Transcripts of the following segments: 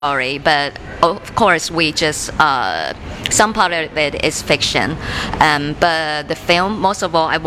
story, but of course we just some part of it is fiction. But the film, most of all, I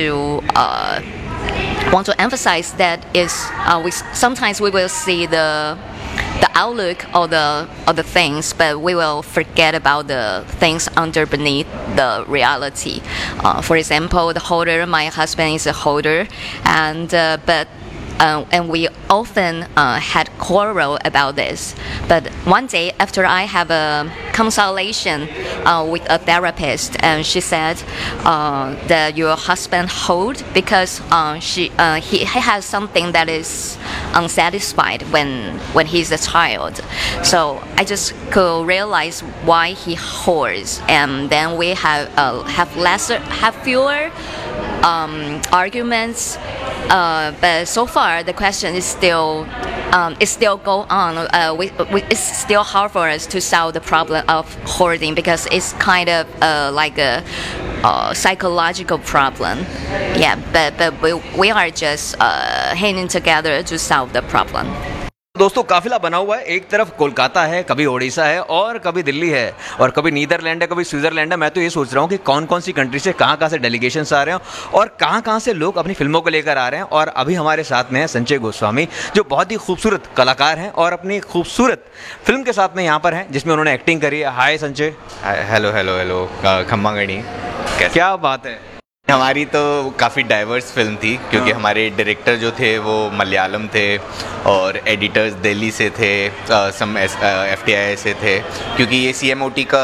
want to emphasize that is we sometimes we will see the outlook of the things, but we will forget about the things under beneath the reality. For example, the holder, my husband is a holder, and we often had quarrel about this. But one day, after I have a consultation with a therapist, and she said that your husband hold because he has something that is unsatisfied when he's a child. So I just could realize why he hoards, and then we have fewer arguments. But so far the question is still go on. It's still hard for us to solve the problem of hoarding because it's kind of like a psychological problem. Yeah, but we are just hanging together to solve the problem. दोस्तों काफिला बना हुआ है, एक तरफ कोलकाता है, कभी ओडिशा है और कभी दिल्ली है और कभी नीदरलैंड है, कभी स्विट्जरलैंड है। मैं तो ये सोच रहा हूँ कि कौन कौन सी कंट्री से कहाँ से डेलीगेशंस आ रहे हैं और कहाँ से लोग अपनी फिल्मों को लेकर आ रहे हैं। और अभी हमारे साथ में है संजय गोस्वामी, जो बहुत ही खूबसूरत कलाकार हैं और अपनी खूबसूरत फिल्म के साथ में यहाँ पर हैं जिसमें उन्होंने एक्टिंग करी है। हाय संजय। हेलो खम्मा गणी। क्या बात है। हमारी तो काफ़ी डाइवर्स फिल्म थी क्योंकि हमारे डायरेक्टर जो थे वो मलयालम थे और एडिटर्स दिल्ली से थे, सम FTI से थे, क्योंकि ये CMOT का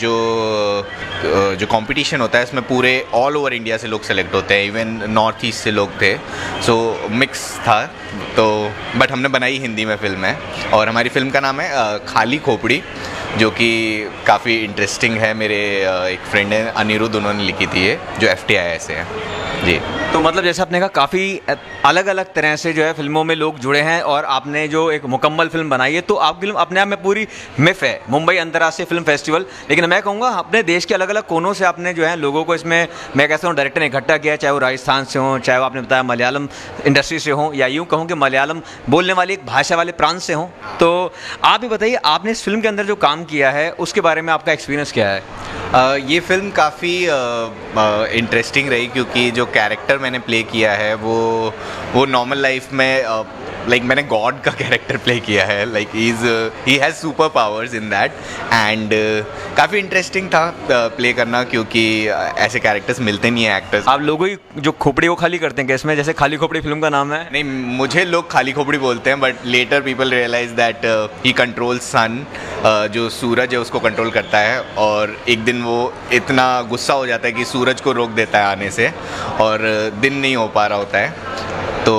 जो कंपटीशन होता है इसमें पूरे ऑल ओवर इंडिया से लोग सेलेक्ट होते हैं, इवन नॉर्थ ईस्ट से लोग थे, सो मिक्स था। तो बट हमने बनाई हिंदी में फिल्म है और हमारी फिल्म का नाम है खाली खोपड़ी, जो कि काफ़ी इंटरेस्टिंग है। मेरे एक फ्रेंड है अनिरुद्ध, उन्होंने लिखी थी ये, जो FTI से है जी। तो मतलब जैसे आपने कहा काफ़ी अलग अलग तरह से जो है फिल्मों में लोग जुड़े हैं और आपने जो एक मुकम्मल फिल्म बनाई है, तो आपकी फिल्म अपने आप में पूरी मिफ है, मुंबई अंतर्राष्ट्रीय फिल्म फेस्टिवल। लेकिन मैं कहूँगा अपने देश के अलग अलग कोनों से आपने जो है लोगों को इसमें, मैं कहता हूँ, डायरेक्टर ने इकट्ठा किया, चाहे वो राजस्थान से हों, चाहे वो आपने बताया मलयालम इंडस्ट्री से हों, या यूँ कहूँ कि मलयालम बोलने वाली एक भाषा वाले प्रांत से हों। तो आप ही बताइए, आपने इस फिल्म के अंदर जो काम किया है उसके बारे में आपका एक्सपीरियंस क्या है? ये फिल्म काफ़ी इंटरेस्टिंग रही क्योंकि जो कैरेक्टर मैंने प्ले किया है वो नॉर्मल लाइफ में लाइक मैंने गॉड का कैरेक्टर प्ले किया है, like he has super powers in that, and काफ़ी इंटरेस्टिंग था प्ले करना क्योंकि ऐसे कैरेक्टर्स मिलते नहीं हैं एक्टर्स। आप लोगों ही जो खोपड़ी को खाली करते हैं क्या इसमें, जैसे खाली खोपड़ी फिल्म का नाम है? नहीं, मुझे लोग खाली खोपड़ी बोलते हैं, but later people realise that he controls सन, जो सूरज है उसको कंट्रोल करता है, और एक दिन वो इतना गुस्सा हो जाता है कि सूरज को रोक देता है आने से और दिन नहीं हो पा रहा होता है। तो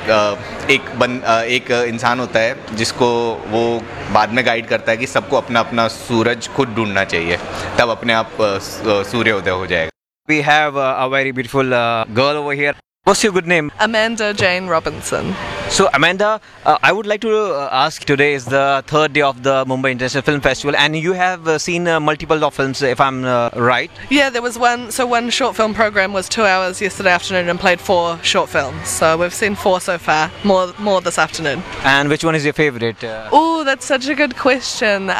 एक इंसान होता है जिसको वो बाद में गाइड करता है कि सबको अपना अपना सूरज खुद ढूंढना चाहिए, तब अपने आप सूर्योदय हो जाएगा। We have a very beautiful girl over here. What's your good name? Amanda Jane Robinson. So Amanda, I would like to ask, today is the third day of the Mumbai International Film Festival and you have seen multiple of films, if I'm right? Yeah, there was one short film program was 2 hours yesterday afternoon and played 4 short films. So we've seen 4 so far, more this afternoon. And which one is your favorite? Oh, that's such a good question.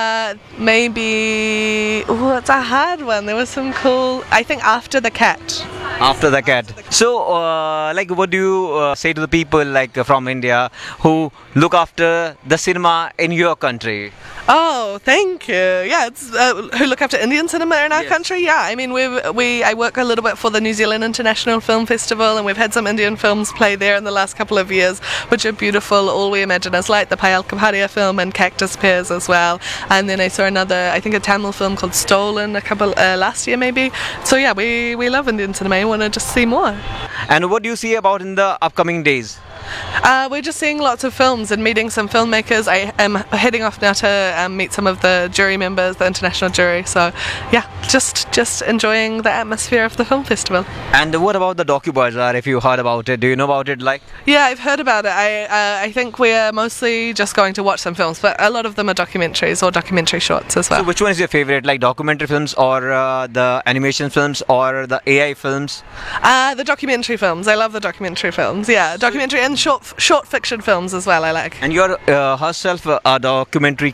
Maybe, it's a hard one. There was some cool, I think After the Cat. After the Cat. So, like, what do you say to the people like from India who look after the cinema in your country? Oh, thank you. Yeah, it's who look after Indian cinema in our country. Yeah, I mean, I work a little bit for the New Zealand International Film Festival, and we've had some Indian films play there in the last couple of years, which are beautiful. All We Imagine Is Light, the Payal Kapadia film, and Cactus Pears as well. And then I saw another, I think a Tamil film called Stolen last year maybe. So yeah, we love Indian cinema. We want to just see more. And what do you see about in the upcoming days? We're just seeing lots of films and meeting some filmmakers. I am heading off now to meet some of the jury members, the international jury. So yeah, just enjoying the atmosphere of the film festival. And what about the docu-bazaar, if you heard about it? Do you know about it? Like? Yeah, I've heard about it. I think we're mostly just going to watch some films, but a lot of them are documentaries or documentary shorts as well. So which one is your favorite, like documentary films or the animation films or the AI films? The documentary films. I love the documentary films. Yeah, documentary and short short fiction films as well. I like. And you're herself a documentary